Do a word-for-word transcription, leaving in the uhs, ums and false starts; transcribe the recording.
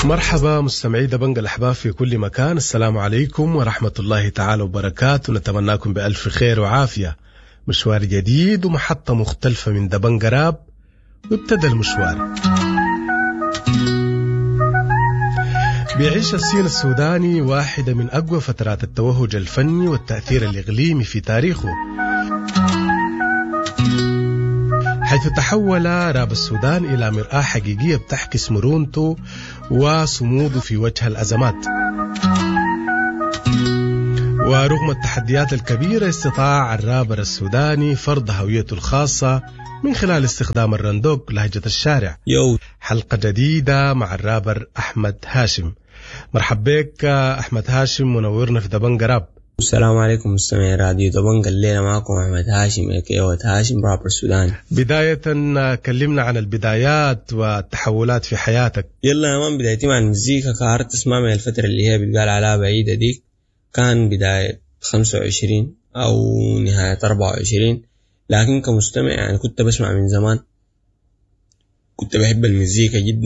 مرحبا مستمعي دبنج الأحباب في كل مكان، السلام عليكم ورحمة الله تعالى وبركاته. نتمناكم بألف خير وعافية. مشوار جديد ومحطة مختلفة من دبنج راب، وابتدى المشوار. بيعيش الصين السوداني واحدة من أقوى فترات التوهج الفني والتأثير الإقليمي في تاريخه، حيث تحول راب السودان إلى مرآة حقيقية بتعكس مرونته وصموده في وجه الأزمات. ورغم التحديات الكبيرة استطاع الرابر السوداني فرض هويته الخاصة من خلال استخدام الرندوق لهجة الشارع. يو. حلقة جديدة مع الرابر أحمد هاشم. مرحب بك أحمد هاشم، منورنا في دبنج راب. السلام عليكم مستمعي راديو دبنج، الليلة معكم أحمد هاشم اكيوة هاشم رابر سوداني. بداية كلمنا عن البدايات والتحولات في حياتك. يلا يا مان، بدايتي مع المزيكا كهرت اسمها من الفترة اللي هي بتقال عليها بعيدة دي، كان بداية خمسة وعشرين أو نهاية أربعة وعشرين، لكن كمستمع يعني كنت بسمع من زمان، كنت بحب المزيكا جدا.